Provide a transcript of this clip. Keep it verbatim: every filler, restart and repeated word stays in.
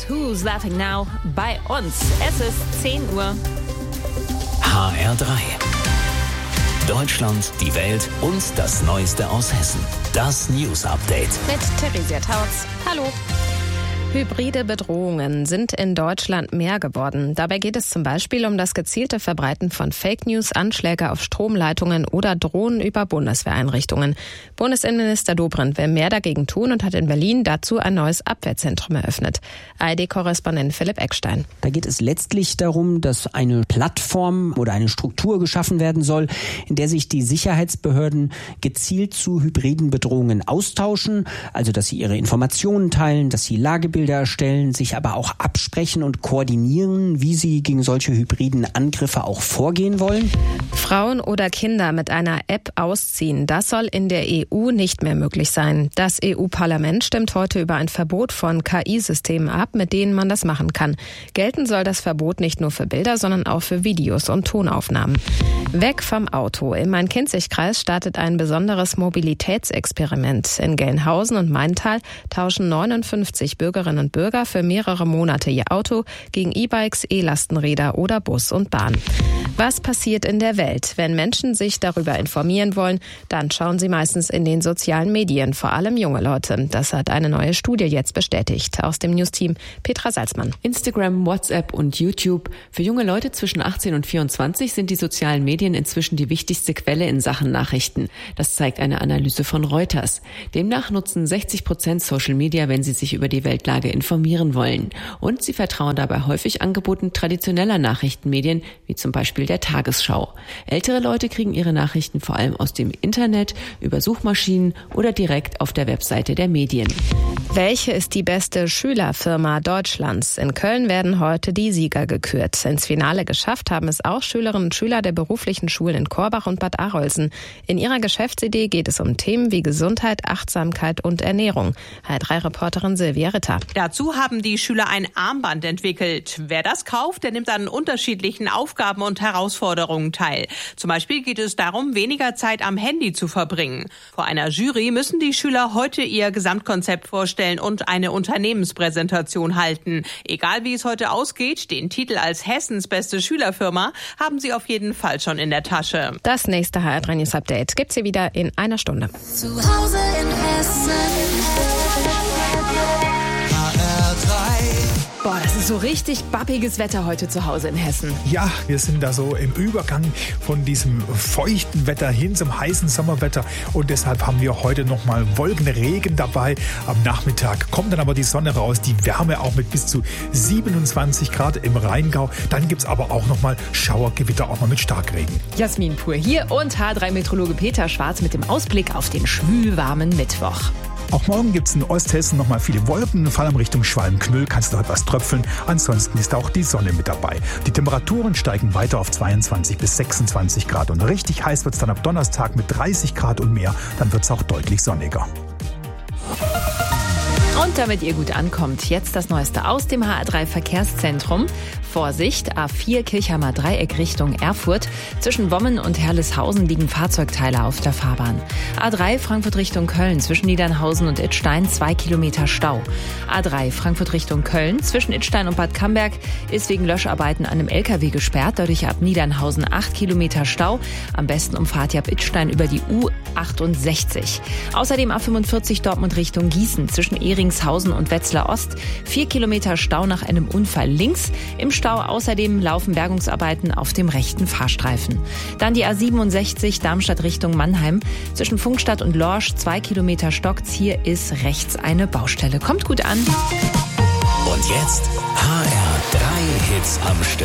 Who's Laughing Now bei uns. Es ist zehn Uhr. H R drei. Deutschland, die Welt und das Neueste aus Hessen. Das News Update. Mit Theresia Tautz. Hallo. Hybride Bedrohungen sind in Deutschland mehr geworden. Dabei geht es zum Beispiel um das gezielte Verbreiten von Fake News, Anschläge auf Stromleitungen oder Drohnen über Bundeswehreinrichtungen. Bundesinnenminister Dobrindt will mehr dagegen tun und hat in Berlin dazu ein neues Abwehrzentrum eröffnet. A R D-Korrespondent Philipp Eckstein. Da geht es letztlich darum, dass eine Plattform oder eine Struktur geschaffen werden soll, in der sich die Sicherheitsbehörden gezielt zu hybriden Bedrohungen austauschen, also dass sie ihre Informationen teilen, dass sie Lagebilder erstellen, sich aber auch absprechen und koordinieren, wie sie gegen solche hybriden Angriffe auch vorgehen wollen. Frauen oder Kinder mit einer App ausziehen, das soll in der E U nicht mehr möglich sein. Das E U-Parlament stimmt heute über ein Verbot von K I-Systemen ab, mit denen man das machen kann. Gelten soll das Verbot nicht nur für Bilder, sondern auch für Videos und Tonaufnahmen. Weg vom Auto. Im Main-Kinzig-Kreis startet ein besonderes Mobilitätsexperiment. In Gelnhausen und Maintal tauschen neunundfünfzig Bürgerinnen und Bürger für mehrere Monate ihr Auto gegen E-Bikes, E-Lastenräder oder Bus und Bahn. Was passiert in der Welt? Wenn Menschen sich darüber informieren wollen, dann schauen sie meistens in den sozialen Medien, vor allem junge Leute. Das hat eine neue Studie jetzt bestätigt. Aus dem News-Team Petra Salzmann. Instagram, WhatsApp und YouTube. Für junge Leute zwischen achtzehn und vierundzwanzig sind die sozialen Medien inzwischen die wichtigste Quelle in Sachen Nachrichten. Das zeigt eine Analyse von Reuters. Demnach nutzen sechzig Prozent Social Media, wenn sie sich über die Weltlage informieren wollen. Und sie vertrauen dabei häufig Angeboten traditioneller Nachrichtenmedien, wie zum Beispiel der Tagesschau. Ältere Leute kriegen ihre Nachrichten vor allem aus dem Internet, über Suchmaschinen oder direkt auf der Webseite der Medien. Welche ist die beste Schülerfirma Deutschlands? In Köln werden heute die Sieger gekürt. Ins Finale geschafft haben es auch Schülerinnen und Schüler der beruflichen Schulen in Korbach und Bad Arolsen. In ihrer Geschäftsidee geht es um Themen wie Gesundheit, Achtsamkeit und Ernährung. H R drei Reporterin Silvia Ritter. Dazu haben die Schüler ein Armband entwickelt. Wer das kauft, der nimmt an unterschiedlichen Aufgaben und Herausforderungen teil. Zum Beispiel geht es darum, weniger Zeit am Handy zu verbringen. Vor einer Jury müssen die Schüler heute ihr Gesamtkonzept vorstellen und eine Unternehmenspräsentation halten. Egal wie es heute ausgeht, den Titel als Hessens beste Schülerfirma haben sie auf jeden Fall schon in der Tasche. Das nächste H R drei News Update gibt's hier wieder in einer Stunde. Zu Hause in Hessen. H R drei. Boah, das ist so richtig babbiges Wetter heute zu Hause in Hessen. Ja, wir sind da so im Übergang von diesem feuchten Wetter hin zum heißen Sommerwetter und deshalb haben wir heute nochmal Wolkenregen dabei. Am Nachmittag kommt dann aber die Sonne raus, die Wärme auch mit bis zu siebenundzwanzig Grad im Rheingau. Dann gibt es aber auch nochmal Schauergewitter, auch mal mit Starkregen. Jasmin Pur hier und H R drei-Meteorologe Peter Schwarz mit dem Ausblick auf den schwülwarmen Mittwoch. Auch morgen gibt es in Osthessen noch mal viele Wolken, vor allem Richtung Schwalm-Knüll kann es noch etwas tröpfeln. Ansonsten ist auch die Sonne mit dabei. Die Temperaturen steigen weiter auf zweiundzwanzig bis sechsundzwanzig Grad und richtig heiß wird es dann ab Donnerstag mit dreißig Grad und mehr. Dann wird es auch deutlich sonniger. Und damit ihr gut ankommt, jetzt das Neueste aus dem H R drei Verkehrszentrum. Vorsicht, A vier Kirchheimer Dreieck Richtung Erfurt. Zwischen Wommen und Herleshausen liegen Fahrzeugteile auf der Fahrbahn. A drei Frankfurt Richtung Köln. Zwischen Niedernhausen und Idstein zwei Kilometer Stau. A drei Frankfurt Richtung Köln. Zwischen Idstein und Bad Camberg ist wegen Löscharbeiten an einem L K W gesperrt. Dadurch ab Niedernhausen acht Kilometer Stau. Am besten umfahrt ihr ab Idstein über die U achtundsechzig. Außerdem A fünfundvierzig Dortmund Richtung Gießen. Zwischen Eringshausen und Wetzlar Ost. vier Kilometer Stau nach einem Unfall links. Im Stau außerdem laufen Bergungsarbeiten auf dem rechten Fahrstreifen. Dann die A siebenundsechzig Darmstadt Richtung Mannheim. Zwischen Funkstadt und Lorsch zwei Kilometer stockt's. Hier ist rechts eine Baustelle. Kommt gut an. Und jetzt H R drei Hits am Stück.